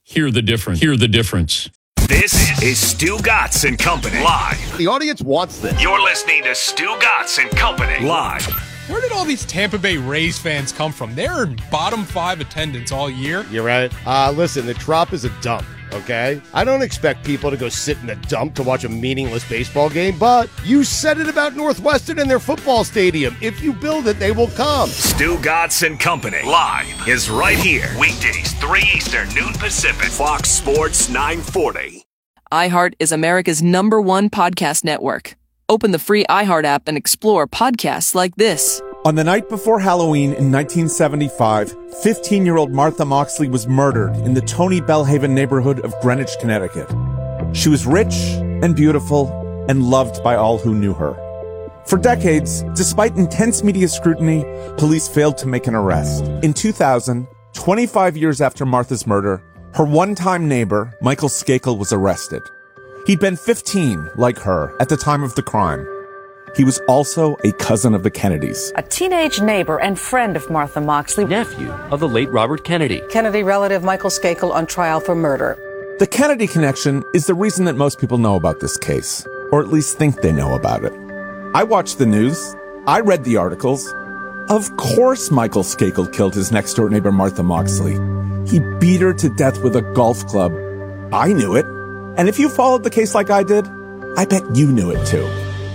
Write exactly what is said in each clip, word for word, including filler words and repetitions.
Hear the difference. Hear the difference. This is Stu Gatz and Company live. The audience wants this. You're listening to Stu Gatz and Company live. Where did all these Tampa Bay Rays fans come from? They're in bottom five attendance all year. You're right. Uh, listen, the Trop is a dump, okay? I don't expect people to go sit in a dump to watch a meaningless baseball game, but you said it about Northwestern and their football stadium. If you build it, they will come. Stu Gatz and Company live is right here. Weekdays, three Eastern, noon Pacific. Fox Sports nine forty. iHeart is America's number one podcast network. Open the free iHeart app and explore podcasts like this. On the night before Halloween in nineteen seventy-five, fifteen-year-old Martha Moxley was murdered in the Tony Bellhaven neighborhood of Greenwich, Connecticut. She was rich and beautiful and loved by all who knew her. For decades, despite intense media scrutiny, police failed to make an arrest. In two thousand, twenty-five years after Martha's murder, her one-time neighbor, Michael Skakel, was arrested. He'd been fifteen, like her, at the time of the crime. He was also a cousin of the Kennedys. A teenage neighbor and friend of Martha Moxley. Nephew of the late Robert Kennedy. Kennedy relative Michael Skakel on trial for murder. The Kennedy connection is the reason that most people know about this case, or at least think they know about it. I watched the news. I read the articles. Of course Michael Skakel killed his next-door neighbor Martha Moxley. He beat her to death with a golf club. I knew it. And if you followed the case like I did, I bet you knew it too.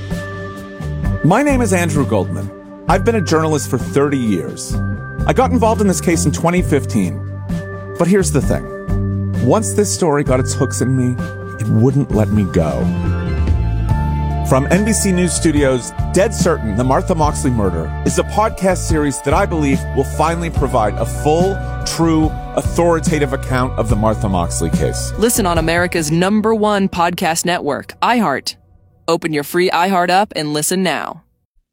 My name is Andrew Goldman. I've been a journalist for thirty years. I got involved in this case in twenty fifteen. But here's the thing. Once this story got its hooks in me, it wouldn't let me go. From N B C News Studios, Dead Certain, The Martha Moxley Murder is a podcast series that I believe will finally provide a full, true, authoritative account of the Martha Moxley case. Listen on America's number one podcast network, iHeart. Open your free iHeart app and listen now.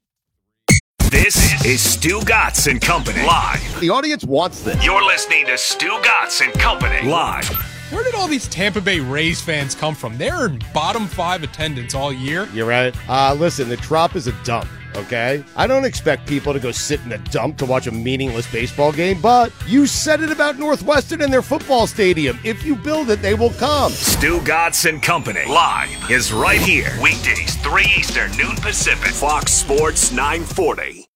This is Stu Gatz and Company live. The audience wants this. You're listening to Stu Gatz and Company live. Where did all these Tampa Bay Rays fans come from? They're in bottom five attendance all year. You're right. Uh, listen, the Trop is a dump, okay? I don't expect people to go sit in a dump to watch a meaningless baseball game, but you said it about Northwestern and their football stadium. If you build it, they will come. Stu Gatz and Company live is right here. Weekdays, three Eastern, noon Pacific. Fox Sports nine forty.